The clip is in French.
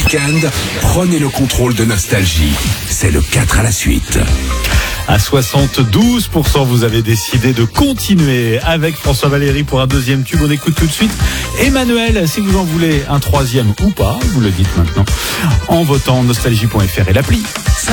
week-end, prenez le contrôle de Nostalgie. C'est le 4 à la suite. À 72%, vous avez décidé de continuer avec François Valéry pour un deuxième tube. On écoute tout de suite Emmanuel. Si vous en voulez un troisième ou pas, vous le dites maintenant en votant nostalgie.fr et l'appli.